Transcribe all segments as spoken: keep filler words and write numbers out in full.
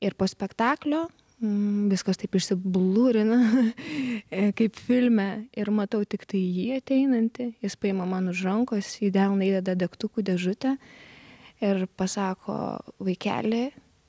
Ir po spektaklio mm, viskas taip išsiblūrina, kaip filme, ir matau tik tai jį ateinantį, jis paima man už rankos, į delną įdeda degtukų dėžutę ir pasako: vaikeli,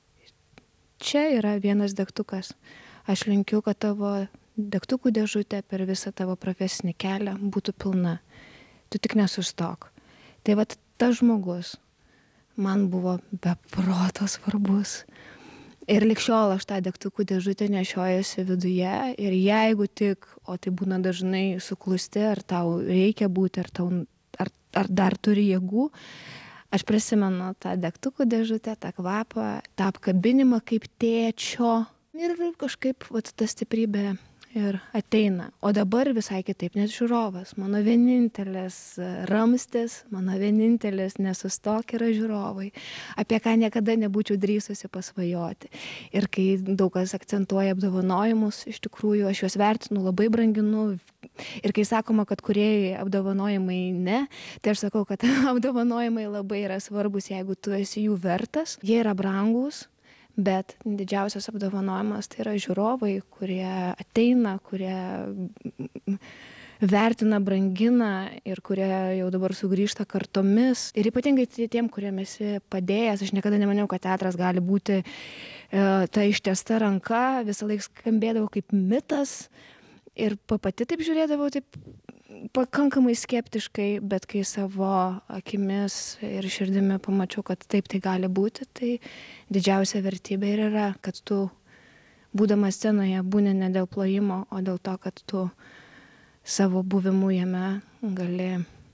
čia yra vienas degtukas. Aš linkiu, kad tavo degtukų dėžutė per visą tavo profesinį kelią būtų pilna. Tu tik nesustok. Tai vat tas žmogus man buvo be proto svarbus. Ir likščiol aš tą degtukų dėžutę nešiojuosi viduje ir jeigu tik, o tai būna dažnai, suklusti, ar tau reikia būti, ar, tau, ar, ar dar turi jėgų, aš prisimenu tą degtukų dėžutę, tą kvapą, tą apkabinimą kaip tėčio ir kažkaip vat, ta stiprybė ir ateina. O dabar visai kitaip, nes žiūrovas, mano vienintelis ramstis, mano vienintelis nesustok yra žiūrovai, apie ką niekada nebūčiau drįsusi pasvajoti. Ir kai daug kas akcentuoja apdovanojimus, iš tikrųjų aš juos vertinu, labai branginu. Ir kai sakoma, kad kūrėjai apdovanojimai ne, tai aš sakau, kad apdovanojimai labai yra svarbus, jeigu tu esi jų vertas, jie yra brangus. Bet didžiausias apdovanojimas tai yra žiūrovai, kurie ateina, kurie vertina, brangina ir kurie jau dabar sugrįžta kartomis. Ir ypatingai tiem, kuriem esi padėjęs. Aš niekada nemaniau, kad teatras gali būti e, ta ištiesta ranka, visą laiką skambėdavo kaip mitas. Ir pati taip žiūrėdavau taip pakankamai skeptiškai, bet kai savo akimis ir širdimi pamačiau, kad taip tai gali būti, tai didžiausia vertybė ir yra, kad tu, būdamas scenoje, būni ne dėl plojimo, o dėl to, kad tu savo buvimu jame gali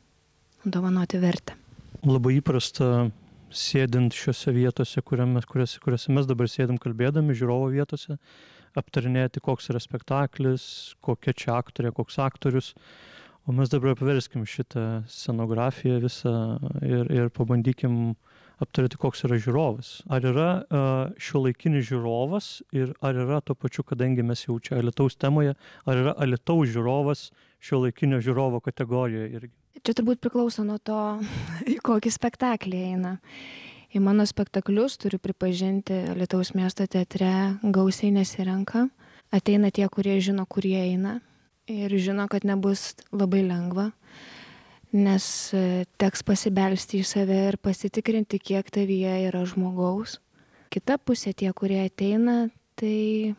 dovanoti vertę. Labai įprasta sėdint šiose vietose, kuriame, kuriuose, kuriuose mes dabar sėdim kalbėdami, žiūrovo vietose, aptarinėti, koks yra spektaklis, kokia čia aktorė, koks aktorius. O mes dabar apverskim šitą scenografiją visą ir, ir pabandykim aptarti, koks yra žiūrovas. Ar yra uh, šiuolaikinis žiūrovas ir ar yra tuo pačiu, kadangi mes jau čia Alytaus temoje, ar yra Alytaus žiūrovas šiuolaikinio žiūrovo kategorijoje irgi? Čia turbūt priklauso nuo to, į kokį spektaklį eina. Į mano spektaklius, turiu pripažinti, Alytaus miesto teatre gausiai nesirenka. Ateina tie, kurie žino, kur jie eina. Ir žino, kad nebus labai lengva, nes teks pasibelsti į save ir pasitikrinti, kiek tavyje yra žmogaus. Kita pusė, tie, kurie ateina, tai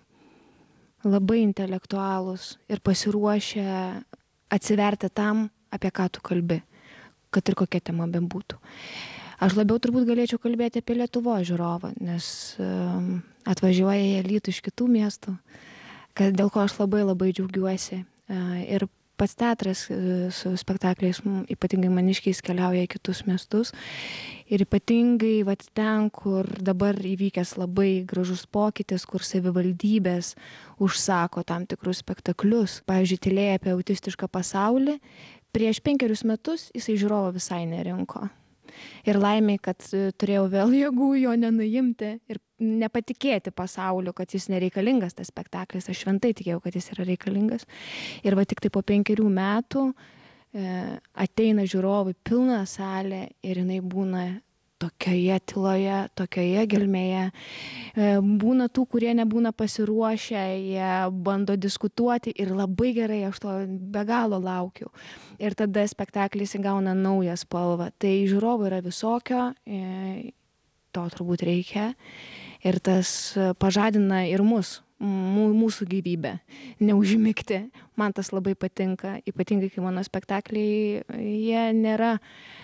labai intelektualūs ir pasiruošę atsiverti tam, apie ką tu kalbi, kad ir kokia tema bebūtų. Aš labiau turbūt galėčiau kalbėti apie Lietuvos žiūrovą, nes um, atvažiuoja į Alytų iš kitų miestų, kad dėl ko aš labai labai džiaugiuosi. Ir pats teatras su spektakliais, ypatingai Maniškiais, keliauja į kitus miestus. Ir ypatingai vat, ten, kur dabar įvykęs labai gražus pokytis, kur savivaldybės užsako tam tikrus spektaklius. Pavyzdžiui, Tylėję apie autistišką pasaulį, prieš penkerius metus jisai žiūrovo visai nerinko. Ir laimiai, kad turėjau vėl jėgų jo nenuimti ir nepatikėti pasauliu, kad jis nereikalingas tas spektaklis. Aš šventai tikėjau, kad jis yra reikalingas. Ir va tik tai po penkerių metų e, ateina žiūrovai, pilna salė ir jinai būna tokioje tyloje, tokioje gelmėje. E, būna tų, kurie nebūna pasiruošę, jie bando diskutuoti ir labai gerai, aš to be galo laukiu. Ir tada spektaklis įgauna naują spalvą. Tai žiūrovų yra visokio, e, to turbūt reikia. Ir tas pažadina ir mus, mūsų gyvybę, neužmigti. Man tas labai patinka, ypatingai kai mano spektakliai, jie nėra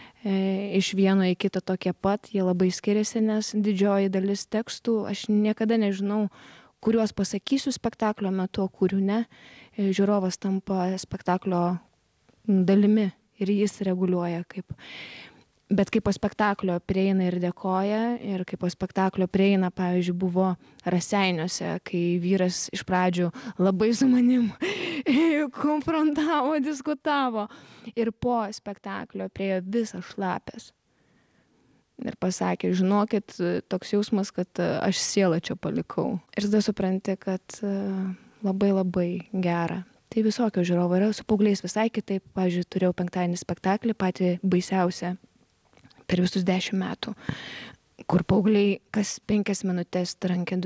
e, iš vieno į kitą tokie pat, jie labai skiriasi, nes didžioji dalis tekstų, aš niekada nežinau, kuriuos pasakysiu spektaklio metu, o kurių ne. Žiūrovas tampa spektaklio dalimi ir jis reguliuoja kaip. Bet kai po spektaklio prieina ir dėkoja, ir kai po spektaklio prieina, pavyzdžiui, buvo Raseiniuose, kai vyras iš pradžių labai su manim konfrontavo, diskutavo, ir po spektaklio priejo visas šlapės. Ir pasakė, žinokit, toks jausmas, kad aš sielą čia palikau. Ir tada supranti, kad labai labai gera. Tai visokio žiūrovo yra, su paaugliais visai kitaip. Pavyzdžiui, turėjau penktadienį spektaklį, patį baisiausią per visus dešimt metų, kur paaugliai kas penkias minutės trankė